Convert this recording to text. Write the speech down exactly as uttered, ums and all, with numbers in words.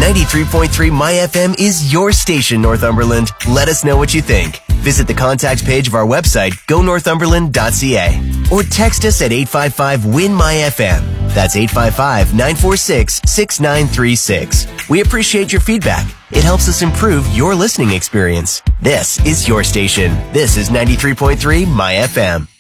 ninety-three point three My F M is your station, Northumberland. Let us know what you think. Visit the contact page of our website, go northumberland dot c a, or text us at eight five five, W I N, M Y F M. That's eight five five, nine four six, six nine three six. We appreciate your feedback. It helps us improve your listening experience. This is your station. This is ninety-three point three My F M.